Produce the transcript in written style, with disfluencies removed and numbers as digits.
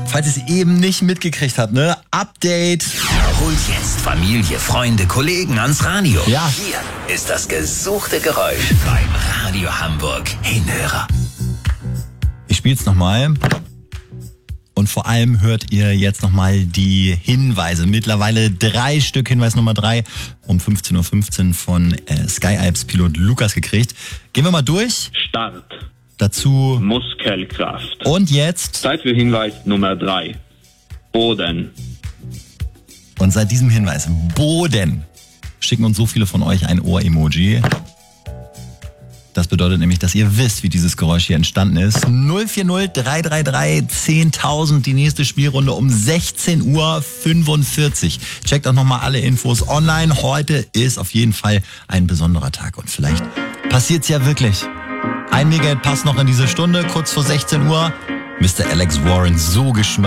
Falls ihr es eben nicht mitgekriegt habt, ne? Update. Holt jetzt Familie, Freunde, Kollegen ans Radio. Ja. Hier ist das gesuchte Geräusch beim Radio Hamburg Hinhörer. Ich spiel's nochmal. Und vor allem hört ihr jetzt nochmal die Hinweise. Mittlerweile 3 Stück, Hinweis Nummer 3, um 15.15 Uhr von Sky Alps Pilot Lukas gekriegt. Gehen wir mal durch. Start. Dazu Muskelkraft. und jetzt. Zeit für Hinweis Nummer 3. Boden. Und seit diesem Hinweis, Boden, schicken uns so viele von euch ein Ohr-Emoji. Das bedeutet nämlich, dass ihr wisst, wie dieses Geräusch hier entstanden ist. 040 333 10.000, die nächste Spielrunde um 16:45 Uhr. Checkt auch nochmal alle Infos online. Heute ist auf jeden Fall ein besonderer Tag und vielleicht passiert's ja wirklich. 1 Megabyte passt noch in diese Stunde, kurz vor 16 Uhr. Mr. Alex Warren, so geschmeidig.